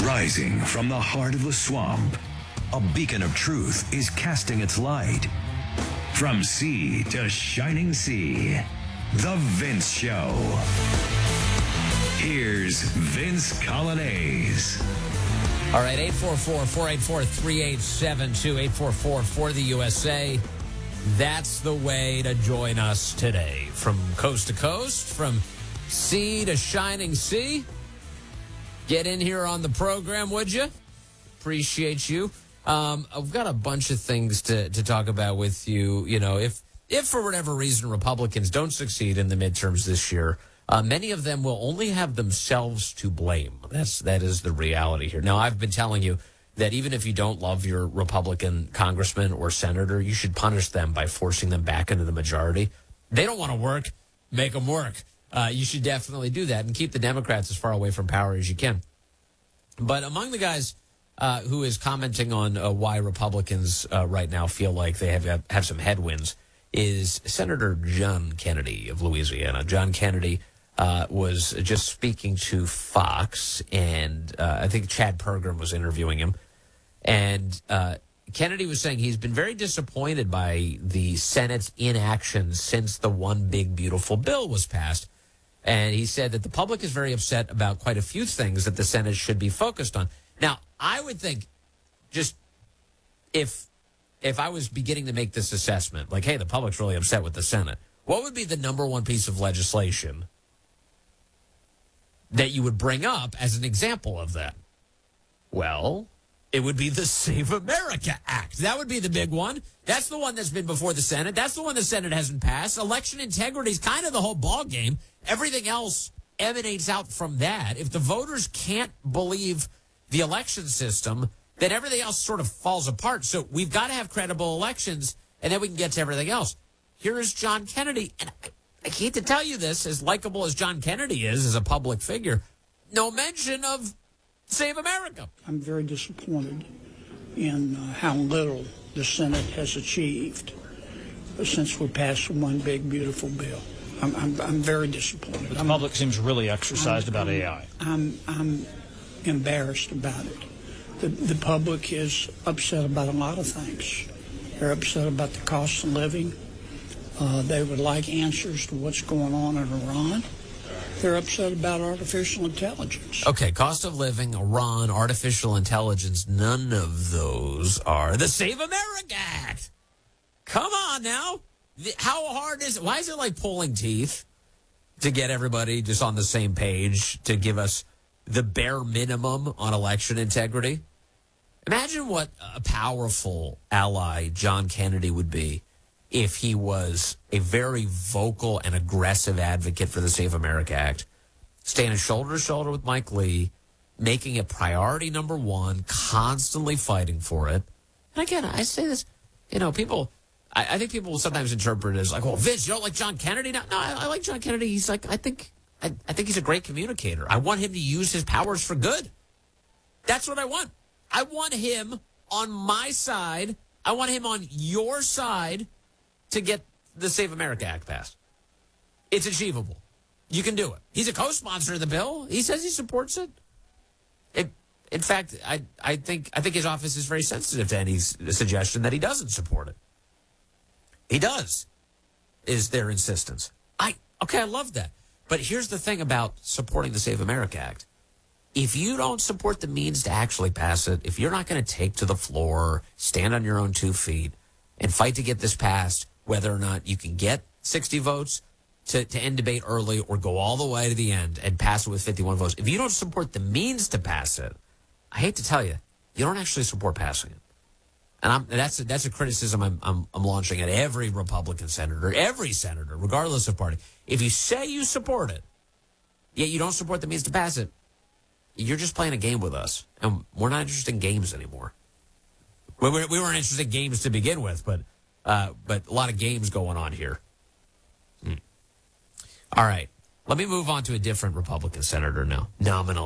Rising from the heart of the swamp, a beacon of truth is casting its light. From sea to shining sea, The Vince Show. Here's Vince Coglianese. All right, 844-484-3872, 844 for the USA. That's the way to join us today. From coast to coast, from sea to shining sea. Get in here on the program, would you? Appreciate you. I've got a bunch of things to talk about with you. You know, if for whatever reason Republicans don't succeed in the midterms this year, many of them will only have themselves to blame. That is the reality here. Now, I've been telling you that even if you don't love your Republican congressman or senator, you should punish them by forcing them back into the majority. They don't want to work. Make them work. You should definitely do that and keep the Democrats as far away from power as you can. But among the guys who is commenting on why Republicans right now feel like they have some headwinds is Senator John Kennedy of Louisiana. John Kennedy was just speaking to Fox, and I think Chad Pergram was interviewing him. And Kennedy was saying he's been very disappointed by the Senate's inaction since the One Big Beautiful Bill was passed. And he said that the public is very upset about quite a few things that the Senate should be focused on. Now, I would think just if I was beginning to make this assessment, like, hey, the public's really upset with the Senate, what would be the number one piece of legislation that you would bring up as an example of that? Well, it would be the Save America Act. That would be the big one. That's the one that's been before the Senate. That's the one the Senate hasn't passed. Election integrity is kind of the whole ballgame. Everything else emanates out from that. If the voters can't believe the election system, then everything else sort of falls apart. So we've got to have credible elections, and then we can get to everything else. Here is John Kennedy, and I hate to tell you this, as likable as John Kennedy is as a public figure, no mention of Save America. I'm very disappointed in how little the Senate has achieved since we passed One Big Beautiful Bill. I'm very disappointed. The public seems really exercised about AI. I'm embarrassed about it. The public is upset about a lot of things. They're upset about the cost of living. They would like answers to what's going on in Iran. They're upset about artificial intelligence. Okay, cost of living, Iran, artificial intelligence, none of those are the Save America Act. Come on now. How hard is it? Why is it like pulling teeth to get everybody just on the same page to give us the bare minimum on election integrity? Imagine what a powerful ally John Kennedy would be if he was a very vocal and aggressive advocate for the Save America Act, standing shoulder to shoulder with Mike Lee, making it priority number one, constantly fighting for it. And again, I say this, people, I think people will sometimes interpret it as like, well, Vince, you don't like John Kennedy? No, I like John Kennedy. He's like, I think he's a great communicator. I want him to use his powers for good. That's what I want. I want him on my side. I want him on your side to get the Save America Act passed. It's achievable. You can do it. He's a co-sponsor of the bill. He says he supports it. In fact, I think his office is very sensitive to any suggestion that he doesn't support it. He does, is their insistence. I love that. But here's the thing about supporting the Save America Act. If you don't support the means to actually pass it, if you're not going to take to the floor, stand on your own 2 feet, and fight to get this passed, whether or not you can get 60 votes to end debate early or go all the way to the end and pass it with 51 votes. If you don't support the means to pass it, I hate to tell you, you don't actually support passing it. And that's a criticism I'm launching at every Republican senator, every senator, regardless of party. If you say you support it, yet you don't support the means to pass it, you're just playing a game with us. And we're not interested in games anymore. We weren't interested in games to begin with, but a lot of games going on here. All right. Let me move on to a different Republican senator now. Nominally.